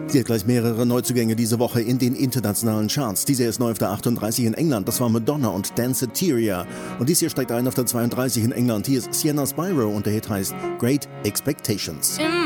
Sie hat gleich mehrere Neuzugänge diese Woche in den internationalen Charts. Diese ist neu auf der 38 in England. Das war Madonna und Danceteria. Und dies hier steigt ein auf der 32 in England. Hier ist Sienna Spyro und der Hit heißt Great Expectations. In